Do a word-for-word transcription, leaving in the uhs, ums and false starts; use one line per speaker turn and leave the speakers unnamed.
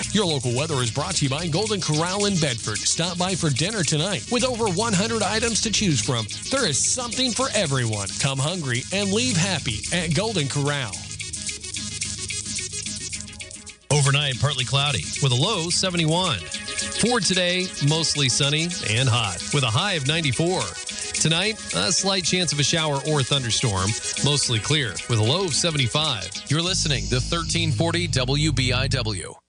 Your local weather is brought to you by Golden Corral in Bedford. Stop by for dinner tonight. With over one hundred items to choose from, there is something for everyone. Come hungry and leave happy at Golden Corral.
Overnight, partly cloudy with a low seventy-one. For today, mostly sunny and hot with a high of ninety-four. Tonight, a slight chance of a shower or thunderstorm, mostly clear with a low of seventy-five.
You're listening to thirteen forty W B I W.